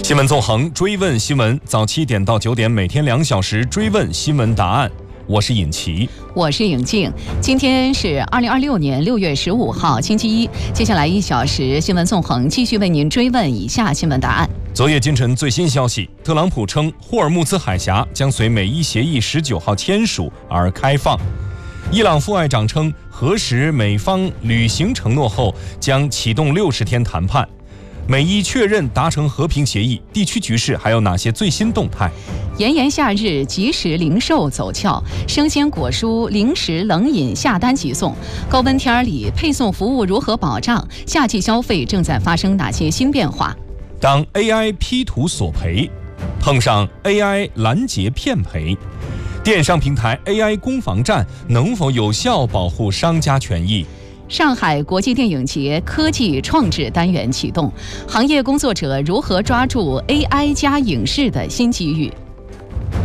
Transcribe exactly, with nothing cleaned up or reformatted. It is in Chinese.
新闻纵横，追问新闻，早七点到九点，每天两小时追问新闻答案。我是尹奇， 我是尹静。今天是二零二六年六月十五号，星期一。接下来一小时，新闻纵横继续为您追问以下新闻答案。 昨夜今晨最新消息，特朗普称霍尔木兹海峡将随美伊协议十九号签署而开放。伊朗副外长称，核实美方履行承诺后，将启动六十天谈判。美伊确认达成和平协议，地区局势还有哪些最新动态？ 炎炎夏日，即食零售走俏，生鲜果蔬、零食、冷饮下单即送。高温天里，配送服务如何保障？夏季消费正在发生哪些新变化？ 当 A I 批图索赔，碰上 A I 拦截骗赔，电商平台 A I 攻防战能否有效保护商家权益？ 上海国际电影节科技创智单元启动，行业工作者如何抓住 A I 加影视的新机遇？